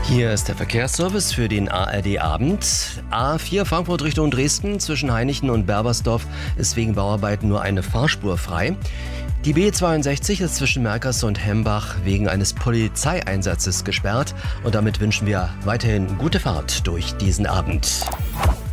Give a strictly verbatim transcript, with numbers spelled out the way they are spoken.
Hier ist der Verkehrsservice für den A R D-Abend. A vier Frankfurt Richtung Dresden zwischen Hainichen und Berbersdorf ist wegen Bauarbeiten nur eine Fahrspur frei. Die B zweiundsechzig ist zwischen Merkers und Hembach wegen eines Polizeieinsatzes gesperrt. Und damit wünschen wir weiterhin gute Fahrt durch diesen Abend.